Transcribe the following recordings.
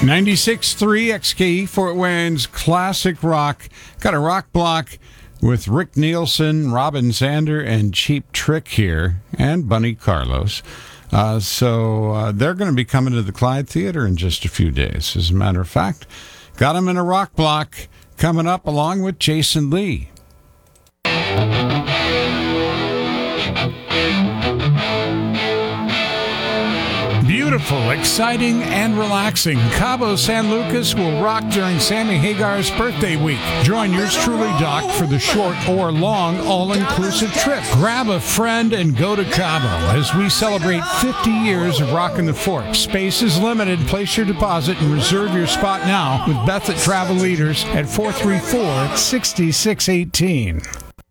96.3 XKE, Fort Wayne's classic rock. Got a rock block with Rick Nielsen, Robin Zander, and Cheap Trick here, and Bunny Carlos. So they're going to be coming to the Clyde Theater in just a few days. As a matter of fact, got them in a rock block coming up along with Jason Lee. Beautiful, exciting, and relaxing. Cabo San Lucas will rock during Sammy Hagar's birthday week. Join yours truly, Doc, for the short or long all-inclusive trip. Grab a friend and go to Cabo as we celebrate 50 years of rocking the Fork. Space is limited. Place your deposit and reserve your spot now with Beth at Travel Leaders at 434-6618.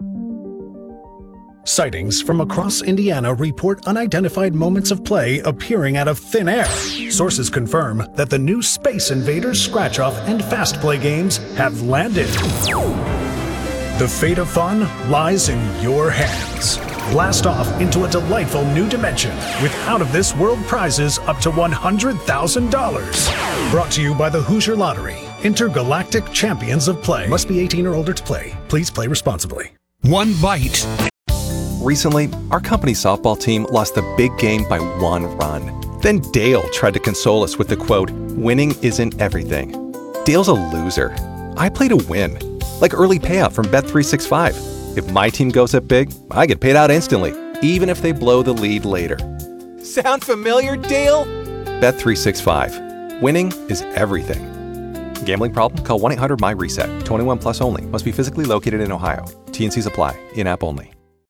Sightings from across Indiana report unidentified moments of play appearing out of thin air. Sources confirm that the new Space Invaders Scratch-Off and Fast Play games have landed. The fate of fun lies in your hands. Blast off into a delightful new dimension with out-of-this-world prizes up to $100,000. Brought to you by the Hoosier Lottery. Intergalactic Champions of Play. Must be 18 or older to play. Please play responsibly. One bite. Recently, our company softball team lost the big game by 1 run. Then Dale tried to console us with the quote, "Winning isn't everything." Dale's a loser. I play to win. Like early payout from Bet365. If my team goes up big, I get paid out instantly, even if they blow the lead later. Sound familiar, Dale? Bet365. Winning is everything. Gambling problem? Call 1-800-MY-RESET. 21 plus only. Must be physically located in Ohio. T&Cs apply. In-app only.